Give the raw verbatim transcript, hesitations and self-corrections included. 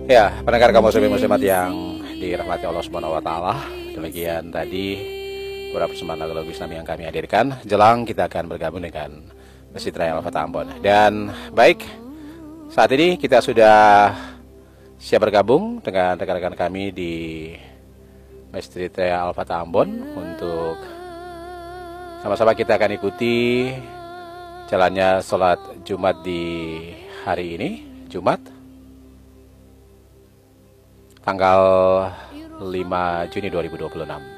Ya, pendengar kaum muslimin muslimat yang dirahmati Allah Subhanahu wa taala. Demikian tadi beberapa persembahan lagu-lagu Islam yang kami hadirkan. Jelang kita akan bergabung dengan Masjid Raya Al-Fatah Ambon. Dan baik, saat ini kita sudah siap bergabung dengan rekan-rekan kami di Masjid Raya Al-Fatah Ambon untuk sama-sama kita akan ikuti jalannya sholat Jumat di hari ini, Jumat tanggal lima Juni dua ribu dua puluh enam.